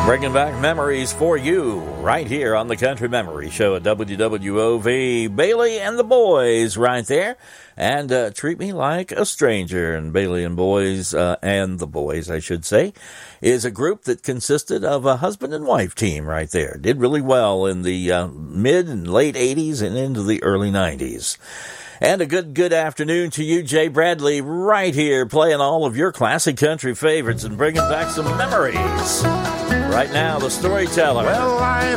Bringing back memories for you right here on the Country Memory Show at WWOV. Bailey and the Boys right there. And Treat Me Like a Stranger. And Bailey and Boys, and the Boys, I should say, is a group that consisted of a husband and wife team right there. Did really well in the mid and late 80s and into the early 90s. And a good afternoon to you, Jay Bradley, right here playing all of your classic country favorites and bringing back some memories. Right now, the Storyteller. Well, I